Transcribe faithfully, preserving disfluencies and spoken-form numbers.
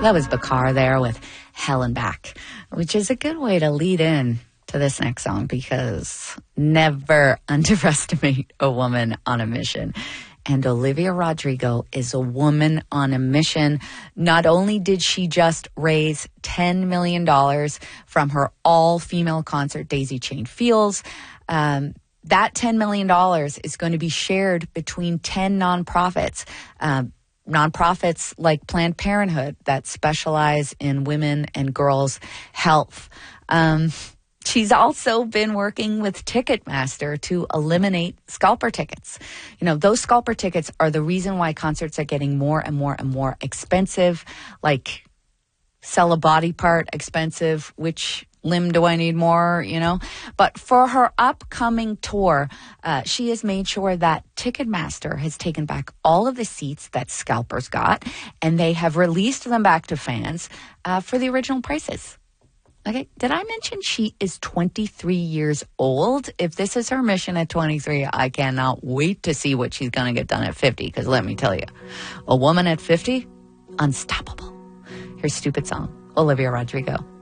That was Bakar there with Hell and Back, which is a good way to lead in to this next song, because never underestimate a woman on a mission. And Olivia Rodrigo is a woman on a mission. Not only did she just raise ten million dollars from her all-female concert, Daisy Chain Fields, um, that ten million dollars is going to be shared between ten nonprofits. Um, nonprofits like Planned Parenthood that specialize in women and girls' health. Um, she's also been working with Ticketmaster to eliminate scalper tickets. You know, those scalper tickets are the reason why concerts are getting more and more and more expensive, like sell a body part expensive, which limb do I need more, you know? But for her upcoming tour, uh, she has made sure that Ticketmaster has taken back all of the seats that scalpers got, and they have released them back to fans uh, for the original prices. Okay, did I mention she is twenty-three years old? If this is her mission at twenty-three, I cannot wait to see what she's going to get done at fifty, because let me tell you, a woman at fifty, unstoppable. Her stupid song, Olivia Rodrigo.